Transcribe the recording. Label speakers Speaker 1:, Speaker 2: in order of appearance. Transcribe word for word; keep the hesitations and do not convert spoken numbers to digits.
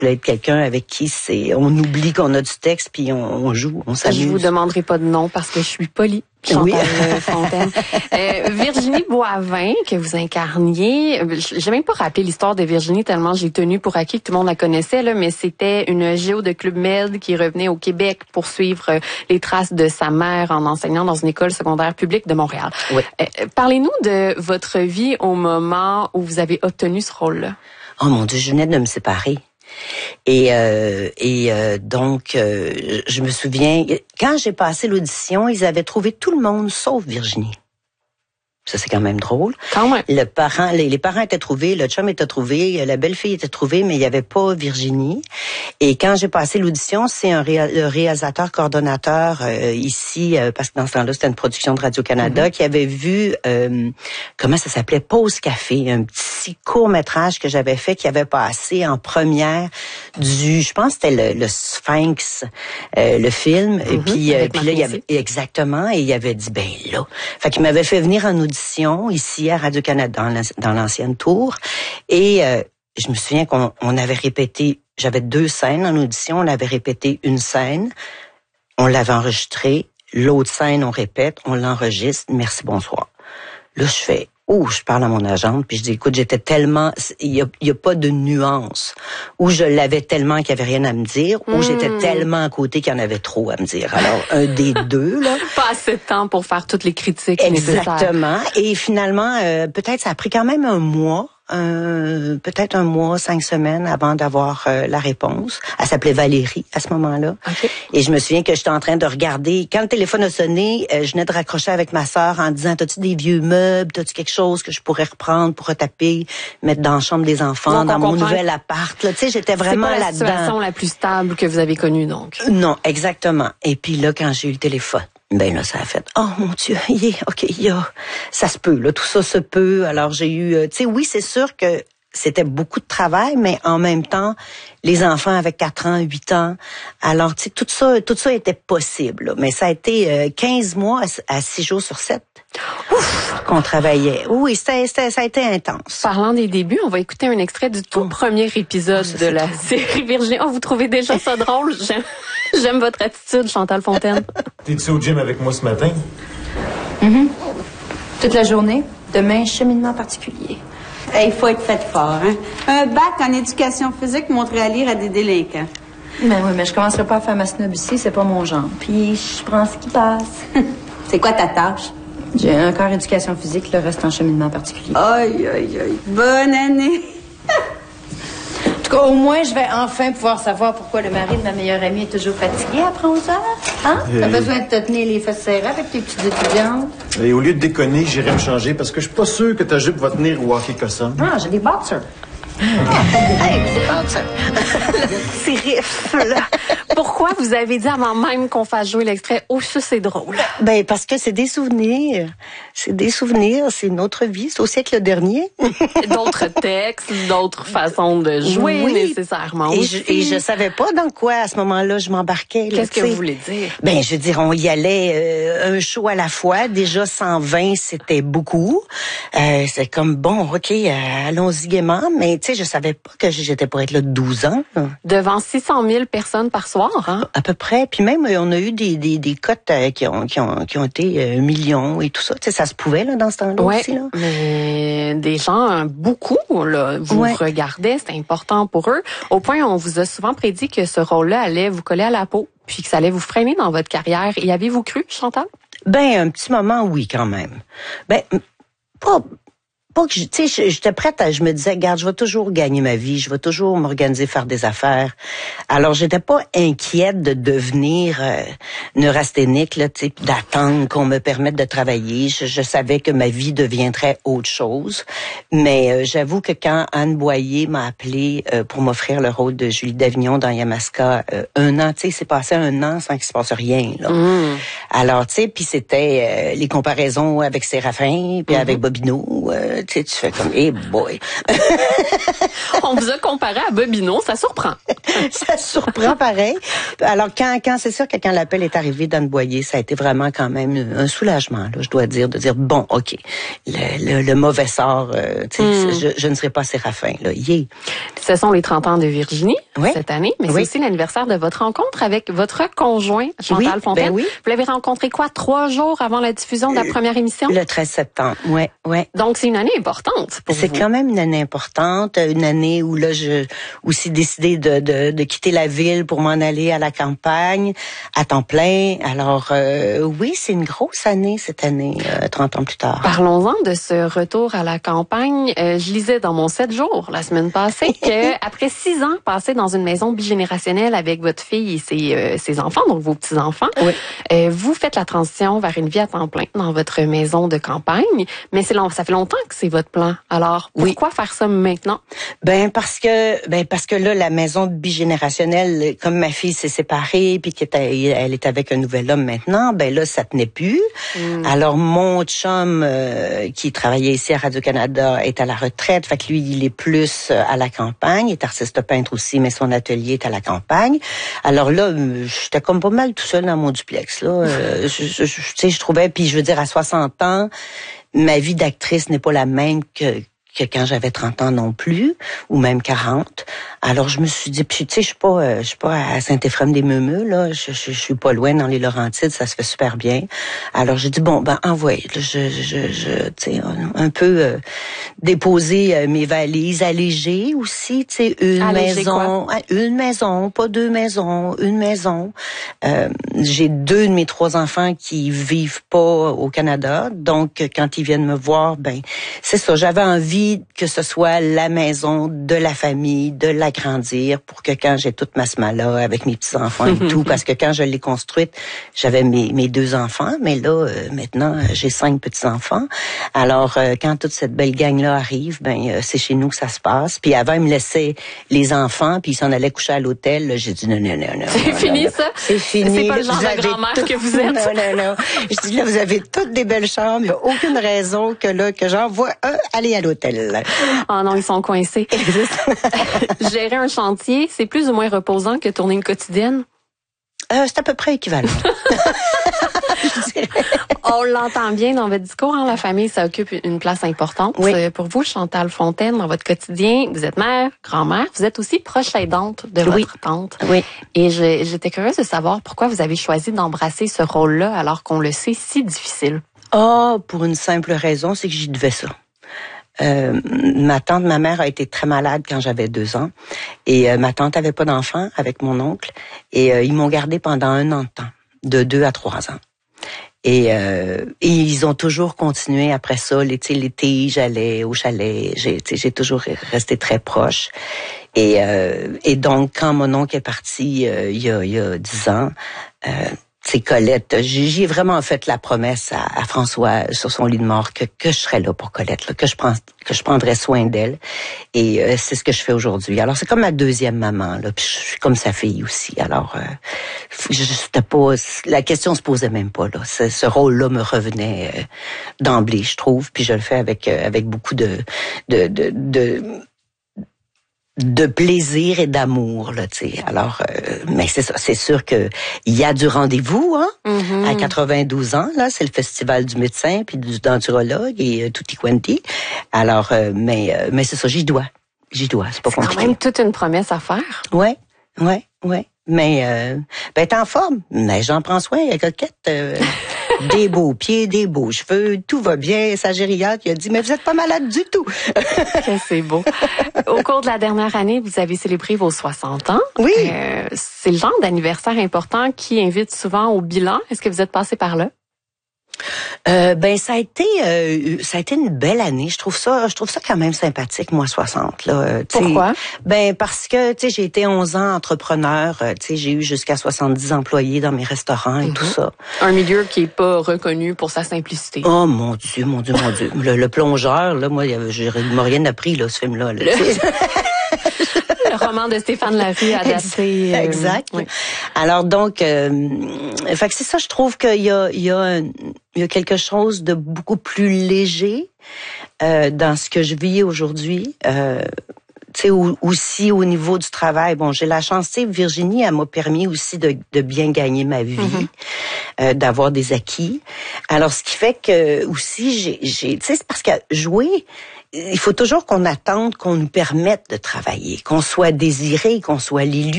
Speaker 1: voulais être quelqu'un avec qui c'est, on oublie qu'on a du texte puis on, on joue, on s'amuse.
Speaker 2: Je vous demanderai pas de nom parce que je suis polie. Chantal
Speaker 1: oui.
Speaker 2: Fontaine. Euh, Virginie Boivin, que vous incarniez. J'ai même pas rappelé l'histoire de Virginie tellement j'ai tenu pour acquis que tout le monde la connaissait, là, mais c'était une géo de Club Med qui revenait au Québec pour suivre les traces de sa mère en enseignant dans une école secondaire publique de Montréal.
Speaker 1: Oui.
Speaker 2: Euh, parlez-nous de votre vie au moment où vous avez obtenu ce rôle-là.
Speaker 1: Oh mon Dieu, je venais de me séparer. Et euh, et euh, donc euh, je me souviens quand j'ai passé l'audition, ils avaient trouvé tout le monde sauf Virginie. Ça, c'est quand même drôle.
Speaker 2: Quand même.
Speaker 1: Le parent, les, les parents étaient trouvés, le chum était trouvé, la belle-fille était trouvée, mais il n'y avait pas Virginie. Et quand j'ai passé l'audition, c'est un réal, le réalisateur coordonnateur euh, ici, euh, parce que dans ce temps-là, c'était une production de Radio-Canada, mm-hmm. qui avait vu, euh, comment ça s'appelait, Pause Café, un petit court-métrage que j'avais fait qui avait passé en première du, je pense que c'était le, le Sphinx, euh, le film. Mm-hmm. Et puis, euh, puis là, il y avait, exactement, et il avait dit, ben là. Fait qu'il m'avait fait venir en audition ici à Radio-Canada dans l'ancienne tour et euh, je me souviens qu'on on avait répété, j'avais deux scènes en audition, on avait répété une scène, on l'avait enregistrée, l'autre scène on répète, on l'enregistre, merci, bonsoir. Là je fais, oh, je parle à mon agente puis je dis, écoute, j'étais tellement, il y a, il y a pas de nuance, où je l'avais tellement qu'il y avait rien à me dire, ou mmh. j'étais tellement à côté qu'il y en avait trop à me dire. Alors un des deux là.
Speaker 2: Pas assez de temps pour faire toutes les critiques
Speaker 1: exactement.
Speaker 2: nécessaires.
Speaker 1: Et finalement, euh, peut-être ça a pris quand même un mois. Euh, peut-être un mois, cinq semaines avant d'avoir euh, la réponse. Elle s'appelait Valérie à ce moment-là.
Speaker 2: Okay.
Speaker 1: Et je me souviens que j'étais en train de regarder. Quand le téléphone a sonné, euh, je venais de raccrocher avec ma sœur en disant, t'as-tu des vieux meubles? T'as-tu quelque chose que je pourrais reprendre pour retaper, mettre dans la chambre des enfants, donc, dans mon comprend. nouvel appart? Là, tu sais, j'étais vraiment là-dedans.
Speaker 2: C'est pas la situation la plus stable que vous avez connue, donc.
Speaker 1: Non, exactement. Et puis là, quand j'ai eu le téléphone, ben là, ça a fait, oh mon Dieu, yeah, ok, yeah, ça se peut, là, tout ça se peut. Alors j'ai eu, euh, tu sais, oui, c'est sûr que c'était beaucoup de travail, mais en même temps, les enfants avaient quatre ans, huit ans. Alors, tu sais, tout ça, tout ça était possible, là. Mais ça a été euh, quinze mois à six jours sur sept. Ouf, qu'on travaillait. Oui, c'était, c'était, ça a été intense.
Speaker 2: Parlant des débuts, on va écouter un extrait du tout oh. premier épisode oh, de la trop... série Virginie. Oh, vous trouvez déjà ça drôle? J'aime, j'aime votre attitude, Chantal Fontaine.
Speaker 3: T'es-tu au gym avec moi ce matin?
Speaker 4: Mm-hmm. Toute la journée. Demain, cheminement particulier.
Speaker 5: Il hey, faut être fait fort, hein? Un bac en éducation physique montrer à lire à des délinquants.
Speaker 4: Ben oui, mais je commencerai pas à faire ma snob ici, c'est pas mon genre. Puis je prends ce qui passe.
Speaker 5: C'est quoi ta tâche?
Speaker 4: J'ai un corps éducation physique, le reste en cheminement particulier.
Speaker 5: Aïe, aïe, aïe. Bonne année!
Speaker 4: En tout cas, au moins, je vais enfin pouvoir savoir pourquoi le mari de ma meilleure amie est toujours fatigué après onze heures. Hein? T'as hey. besoin de te tenir les fesses serrées avec tes petites étudiantes.
Speaker 3: Et au lieu de déconner, j'irai me changer parce que je suis pas sûr que ta jupe va tenir au hockey cossum.
Speaker 4: Ah, j'ai des boxers.
Speaker 1: Ah, hey, c'est boxers. C'est riff, là.
Speaker 2: Pourquoi vous avez dit avant même qu'on fasse jouer l'extrait? Oh, ça, c'est drôle.
Speaker 1: Ben, parce que c'est des souvenirs. C'est des souvenirs, c'est notre vie. C'est au siècle dernier.
Speaker 2: D'autres textes, d'autres façons de jouer, oui. nécessairement.
Speaker 1: Et je, et je savais pas dans quoi, à ce moment-là, je m'embarquais. Là,
Speaker 2: Qu'est-ce que vous voulez dire?
Speaker 1: Ben, je veux dire, on y allait euh, un show à la fois. Déjà, cent vingt, c'était beaucoup. Euh, c'est comme, bon, OK, euh, allons-y gaiement. Mais, tu sais, je savais pas que j'étais pour être là douze ans.
Speaker 2: Devant six cent mille personnes par soir, hein?
Speaker 1: À peu près. Puis même, on a eu des, des, des cotes euh, qui, ont, qui, ont, qui ont été un million et tout ça. Tu sais, ça se pouvait, là, dans ce temps-là
Speaker 2: ouais,
Speaker 1: aussi, là.
Speaker 2: Mais des gens, beaucoup, là, vous ouais. regardaient, c'était important pour eux. Au point, on vous a souvent prédit que ce rôle-là allait vous coller à la peau, puis que ça allait vous freiner dans votre carrière. Y avez-vous cru, Chantal?
Speaker 1: Ben, un petit moment, oui, quand même. Ben, pas... Pas que, tu sais, j'étais prête à, je me disais, regarde, je vais toujours gagner ma vie, je vais toujours m'organiser, faire des affaires. Alors, j'étais pas inquiète de devenir euh, neurasthénique, là, tu sais, d'attendre qu'on me permette de travailler. Je, je savais que ma vie deviendrait autre chose. Mais euh, j'avoue que quand Anne Boyer m'a appelée euh, pour m'offrir le rôle de Julie Davignon dans Yamaska, euh, un an, tu sais, c'est passé un an sans qu'il se passe rien, là. Mmh. Alors, tu sais, puis c'était euh, les comparaisons avec Séraphin, puis mmh. avec Bobino, euh, tu sais, tu fais comme, hey boy.
Speaker 2: On vous a comparé à Bobino, ça surprend.
Speaker 1: Ça surprend pareil. Alors, quand, quand c'est sûr que quand l'appel est arrivé d'Anne Boyer, ça a été vraiment quand même un soulagement, là, je dois dire, de dire, bon, OK, le, le, le mauvais sort, euh, tu sais, mm. je, je ne serai pas Séraphin, là, yeah.
Speaker 2: Ce sont les trente ans de Virginie,
Speaker 1: oui.
Speaker 2: cette année, mais
Speaker 1: oui.
Speaker 2: c'est aussi l'anniversaire de votre rencontre avec votre conjoint, Chantal
Speaker 1: oui,
Speaker 2: Fontaine.
Speaker 1: Ben oui.
Speaker 2: Vous l'avez rencontré quoi, trois jours avant la diffusion de la première émission?
Speaker 1: Le treize septembre, ouais, ouais.
Speaker 2: Donc, c'est une année importante pour vous.
Speaker 1: C'est quand même une année importante, une année où là, je aussi décidé de, de, de quitter la ville pour m'en aller à la campagne, à temps plein. Alors, euh, oui, c'est une grosse année cette année, euh, trente ans plus tard.
Speaker 2: Parlons-en de ce retour à la campagne. Euh, je lisais dans mon sept jours la semaine passée que après six ans passés dans une maison bigénérationnelle avec votre fille et ses, euh, ses enfants, donc vos petits-enfants,
Speaker 1: oui.
Speaker 2: euh, vous faites la transition vers une vie à temps plein dans votre maison de campagne. Mais c'est long, ça fait longtemps que c'est votre plan. Alors, pourquoi oui. faire ça maintenant?
Speaker 1: Ben parce que ben parce que là, la maison bigénérationnelle, comme ma fille s'est séparée puis qu'elle elle est avec un nouvel homme maintenant, ben là, ça tenait plus. Mm. Alors, mon chum euh, qui travaillait ici à Radio-Canada est à la retraite. Fait que lui, il est plus à la campagne. Il est artiste peintre aussi, mais son atelier est à la campagne. Alors là, j'étais comme pas mal tout seul dans mon duplex. Là, euh, je, je, je, tu sais, je trouvais, puis je veux dire, à soixante ans, ma vie d'actrice n'est pas la même que que quand j'avais trente ans non plus, ou même quarante. Alors, je me suis dit, puis tu sais, je suis pas, euh, je suis pas à Saint-Éphrem-des-Meumeux, là. Je, je, je suis pas loin dans les Laurentides, ça se fait super bien. Alors, j'ai dit, bon, ben, envoyez. Je, je, je, je tu sais, un, un peu euh, déposer euh, mes valises, alléger aussi, tu sais, une
Speaker 2: alléger
Speaker 1: maison,
Speaker 2: quoi?
Speaker 1: une maison, pas deux maisons, une maison. Euh, j'ai deux de mes trois enfants qui vivent pas au Canada, donc quand ils viennent me voir, ben, c'est ça, j'avais envie que ce soit la maison de la famille, de l'agrandir pour que quand j'ai toute ma sma-là avec mes petits-enfants et tout, parce que quand je l'ai construite, j'avais mes, mes deux enfants, mais là, euh, maintenant, j'ai cinq petits-enfants. Alors, euh, quand toute cette belle gang-là arrive, ben euh, c'est chez nous que ça se passe. Puis avant, ils me laissaient les enfants, puis ils s'en allaient coucher à l'hôtel. Là, j'ai dit non, non, non, non.
Speaker 2: C'est fini,
Speaker 1: non,
Speaker 2: ça?
Speaker 1: C'est fini.
Speaker 2: C'est pas le genre vous de grand-mère tout... que vous êtes.
Speaker 1: Non, non, non. Je dis là, vous avez toutes des belles chambres. Il n'y a aucune raison que là, que j'envoie un aller à l'hôtel.
Speaker 2: Ah non, ils sont coincés. Gérer un chantier, c'est plus ou moins reposant que tourner une quotidienne?
Speaker 1: Euh, c'est à peu près équivalent.
Speaker 2: On l'entend bien dans votre discours, hein, la famille, ça occupe une place importante.
Speaker 1: Oui.
Speaker 2: Pour vous, Chantal Fontaine, dans votre quotidien, vous êtes mère, grand-mère, vous êtes aussi proche aidante de
Speaker 1: oui.
Speaker 2: votre tante.
Speaker 1: Oui.
Speaker 2: Et je, j'étais curieuse de savoir pourquoi vous avez choisi d'embrasser ce rôle-là alors qu'on le sait si difficile.
Speaker 1: Ah, oh, pour une simple raison, c'est que j'y devais ça. Euh, ma tante, ma mère a été très malade quand j'avais deux ans et euh, ma tante avait pas d'enfant avec mon oncle et euh, ils m'ont gardée pendant un an de temps, de deux à trois ans. Et, euh, et ils ont toujours continué après ça. L'été, l'été, j'allais au chalet. J'ai, j'ai toujours resté très proche. Et, euh, et donc, quand mon oncle est parti euh, il y a, il y a dix ans, euh, c'est Colette. J'ai vraiment fait la promesse à, à François sur son lit de mort que, que je serais là pour Colette, là, que je prends, que je prendrais soin d'elle. Et euh, c'est ce que je fais aujourd'hui. Alors c'est comme ma deuxième maman, là. Puis je suis comme sa fille aussi. Alors euh, je, c'était pas, la question se posait même pas là. Ce, ce rôle-là me revenait euh, d'emblée, je trouve. Puis je le fais avec euh, avec beaucoup de de de, de de plaisir et d'amour, là, tu sais. Alors, euh, mais c'est ça, c'est sûr que il y a du rendez-vous, hein. Mm-hmm. À quatre-vingt-douze ans, là, c'est le festival du médecin puis du denturologue et euh, tutti quanti. Alors, euh, mais euh, mais c'est ça, j'y dois, j'y dois. C'est pas
Speaker 2: c'est
Speaker 1: compliqué.
Speaker 2: Quand même toute une promesse à faire.
Speaker 1: Ouais, ouais, ouais. Mais euh, ben t'es en forme. Mais j'en prends soin, la coquette. Euh, des beaux pieds, des beaux cheveux, tout va bien. Sa gériatre, il a dit, mais vous êtes pas malade du tout.
Speaker 2: C'est beau. Au cours de la dernière année, vous avez célébré vos soixante ans.
Speaker 1: Oui.
Speaker 2: Euh, c'est le genre d'anniversaire important qui invite souvent au bilan. Est-ce que vous êtes passé par là?
Speaker 1: Euh, ben ça a été euh, ça a été une belle année. Je trouve ça je trouve ça quand même sympathique, moi soixante là. Euh,
Speaker 2: Pourquoi?
Speaker 1: Ben parce que tu sais j'ai été onze ans entrepreneur, euh, tu sais j'ai eu jusqu'à soixante-dix employés dans mes restaurants et mm-hmm. tout ça.
Speaker 2: Un milieu qui est pas reconnu pour sa simplicité.
Speaker 1: Oh mon Dieu, mon Dieu, mon Dieu. Le, le plongeur là, moi il m'a rien appris là ce film là. là
Speaker 2: Le... Le roman de Stéphane Larue adapté.
Speaker 1: Exact. Euh, oui. Alors donc, euh, fait que c'est ça, je trouve qu'il y a, il y a, un, il y a quelque chose de beaucoup plus léger euh, dans ce que je vis aujourd'hui. Euh, Tu sais, aussi au niveau du travail, bon, j'ai la chance, tu sais, Virginie, elle m'a permis aussi de, de bien gagner ma vie, mm-hmm. euh, d'avoir des acquis. Alors, ce qui fait que aussi, j'ai, j'ai tu sais, c'est parce que jouer, il faut toujours qu'on attende qu'on nous permette de travailler, qu'on soit désiré, qu'on soit l'élu.